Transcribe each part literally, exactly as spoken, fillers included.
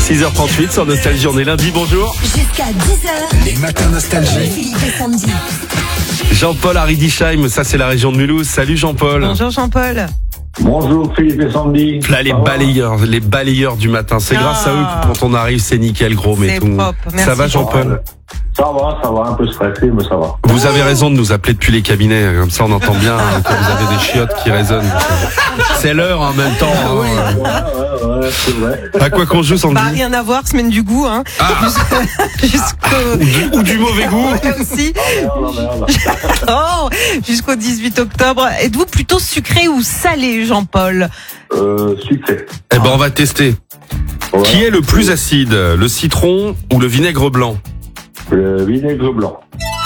six heures trente-huit sur Nostalgie, on est lundi, bonjour. Jusqu'à dix heures. Les matins Nostalgie. Philippe et Sandy. Jean-Paul Aridisheim, ça c'est la région de Mulhouse. Salut Jean-Paul. Bonjour Jean-Paul. Bonjour Philippe et Sandy. Là les Ça va balayeurs, les balayeurs du matin. C'est Ah. grâce à eux que quand on arrive c'est nickel gros mais C'est tout. propre. Merci. Ça va Jean-Paul? Ça va, ça va, un peu stressé, mais ça va. Vous avez raison de nous appeler depuis les cabinets, comme ça on entend bien que vous avez des chiottes qui résonnent. C'est l'heure en même temps. hein. Ouais, ouais, ouais, c'est vrai. À quoi qu'on joue Sandy? Bah, rien à voir, semaine du goût, hein. Ah. Jusqu'au, Ou du, ou du mauvais goût. ouais, aussi. Merde, merde. Oh, jusqu'au dix-huit octobre. Êtes-vous plutôt sucré ou salé, Jean-Paul? Euh, sucré. Eh ben on va tester. Ouais. Qui est le plus acide, le citron ou le vinaigre blanc? Le vinaigre blanc.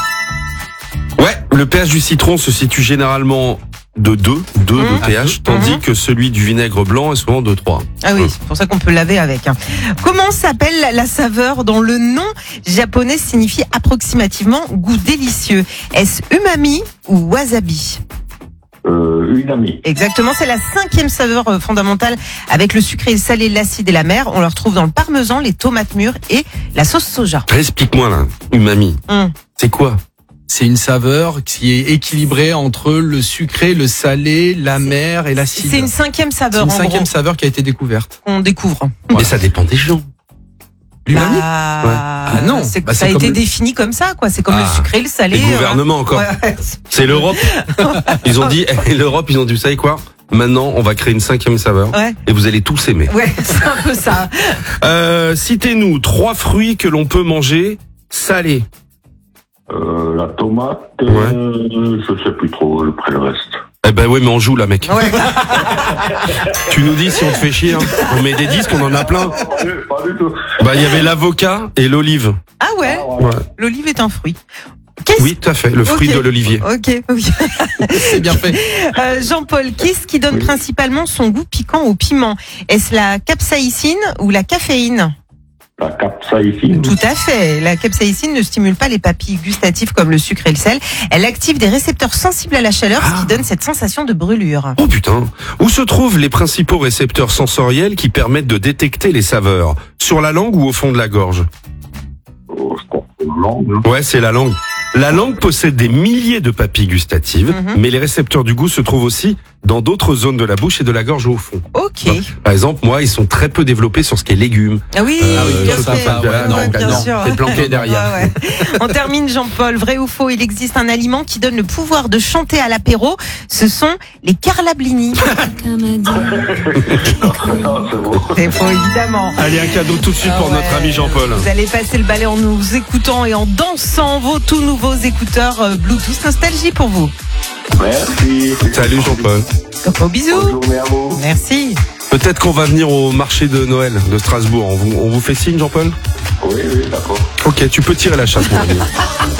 Ouais, le pH du citron se situe généralement de deux, deux Mmh. de pH, tandis Mmh. que celui du vinaigre blanc est souvent de trois. Ah oui, c'est pour ça qu'on peut laver avec. hein. Comment s'appelle la saveur dont le nom japonais signifie approximativement goût délicieux? Est-ce umami ou wasabi? Euh, une amie. Exactement, c'est la cinquième saveur euh, fondamentale avec le sucré, le salé, l'acide et l'amer. On le retrouve dans le parmesan, les tomates mûres et la sauce soja. Explique-moi là, umami. Hum. C'est quoi? C'est une saveur qui est équilibrée entre le sucré, le salé, l'amer et l'acide. C'est une cinquième C'est saveur une en cinquième gros, saveur qui a été découverte. qu'on découvre. Mais ça dépend des gens. L'umami Bah, Ouais. Ah non, c'est- bah, ça a c'est été comme le- défini comme ça, quoi. C'est comme Ah. le sucré, le salé. Les euh, gouvernements encore. ouais, ouais. C'est l'Europe. Ils ont dit, eh, l'Europe, ils ont dit, vous savez quoi? Maintenant, on va créer une cinquième saveur. Ouais. Et vous allez tous aimer. Ouais, c'est un peu ça. Euh, citez-nous trois fruits que l'on peut manger salés. Euh, la tomate, Ouais. euh, je sais plus trop après le reste. Eh ben oui, mais on joue là, mec. Ouais. Tu nous dis si on te fait chier. Hein. On met des disques, on en a plein. Pas du, pas du tout. Bah, il y avait l'avocat et l'olive. Ah ouais, Ouais. l'olive est un fruit. Qu'est-ce Oui, tout à fait, le fruit Ok. de l'olivier. Ok, ok. C'est bien fait. Euh, Jean-Paul, qu'est-ce qui donne Oui. principalement son goût piquant au piment? Est-ce la capsaïcine ou la caféine? La capsaïcine. Tout à fait. La capsaïcine ne stimule pas les papilles gustatives comme le sucre et le sel. Elle active des récepteurs sensibles à la chaleur, ce qui donne cette sensation de brûlure. Oh putain. Où se trouvent les principaux récepteurs sensoriels qui permettent de détecter les saveurs? Sur la langue ou au fond de la gorge? Oh, je pense que langue, hein. Ouais, c'est la langue. La langue possède des milliers de papilles gustatives, Mhm. mais les récepteurs du goût se trouvent aussi dans d'autres zones de la bouche et de la gorge au fond. Ok. Par exemple, moi, ils sont très peu développés sur ce qui est légumes. Ah oui, Ah oui, bien faut sûr. pas, voilà, non, Ouais, bien non, sûr. c'est planqué derrière. Ouais, ouais. On termine, Jean-Paul. Vrai ou faux, il existe un aliment qui donne le pouvoir de chanter à l'apéro. Ce sont les carlablini. Non, c'est bon. C'est faux, évidemment. Allez, un cadeau tout de suite Ah pour ouais. notre ami Jean-Paul. Vous allez passer le balai en nous écoutant et en dansant vos tout nouveaux écouteurs euh, Bluetooth Nostalgie pour vous. Merci. Salut Jean-Paul. Gros bisous. Bonne journée à vous. Merci. Peut-être qu'on va venir au marché de Noël de Strasbourg. On vous, on vous fait signe, Jean-Paul? Oui, oui, d'accord. Ok, tu peux tirer la chasse, mon ami.